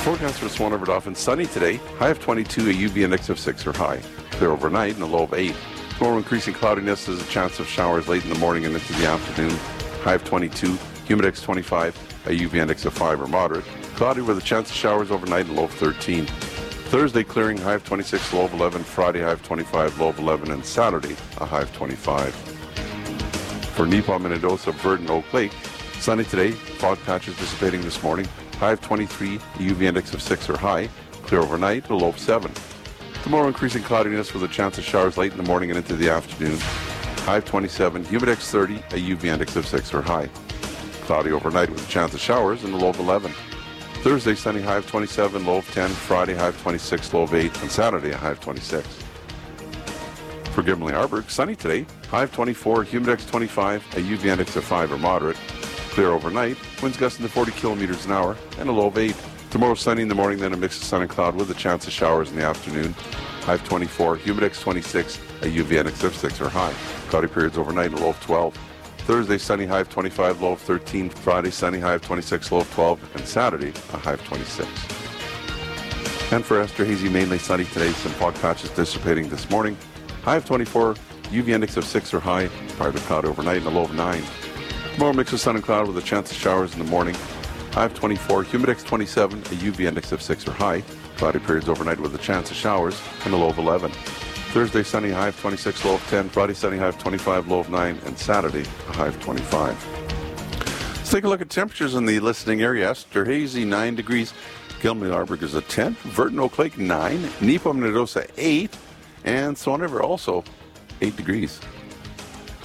forecast for Swan River Dauphin, sunny today, high of 22, a UV index of 6 or high. Clear overnight and a low of 8. Tomorrow increasing cloudiness, there's a chance of showers late in the morning and into the afternoon. High of 22, humid index 25, a UV index of 5 or moderate. Cloudy with a chance of showers overnight and low of 13. Thursday clearing, high of 26, low of 11. Friday high of 25, low of 11. And Saturday a high of 25. For Neepaw, Minnedosa, Verdon, Oak Lake, sunny today, fog patches dissipating this morning. High of 23, UV index of 6 or high. Clear overnight, a low of 7. Tomorrow increasing cloudiness with a chance of showers late in the morning and into the afternoon. High of 27, humid index 30, a UV index of 6 or high. Cloudy overnight with a chance of showers and a low of 11. Thursday, sunny, high of 27, low of 10. Friday, high of 26, low of 8. And Saturday, a high of 26. For Gimli-Arberg, sunny today, high of 24, humid index 25, a UV index of 5 or moderate. Clear overnight, winds gusting to 40 kilometers an hour, and a low of 8. Tomorrow, sunny in the morning, then a mix of sun and cloud with a chance of showers in the afternoon. High of 24, humid index 26, a UV index of 6 or high. Cloudy periods overnight and a low of 12. Thursday, sunny, high of 25, low of 13. Friday, sunny, high of 26, low of 12. And Saturday, a high of 26. And for Esterhazy, mainly sunny today. Some fog patches dissipating this morning. High of 24, UV index of 6 or high. Partly cloud overnight and a low of 9. Tomorrow, mix of sun and cloud with a chance of showers in the morning. High of 24, humid index 27, a UV index of 6 or high. Cloudy periods overnight with a chance of showers and a low of 11. Thursday, sunny, high of 26, low of 10. Friday, sunny, high of 25, low of 9. And Saturday, a high of 25. Let's take a look at temperatures in the listening area. Esterhazy, 9 degrees. Gimli-Arberg is a 10. Verdon, Oak Lake, 9. Neepaw, Minnedosa, 8. And Swan River also 8 degrees.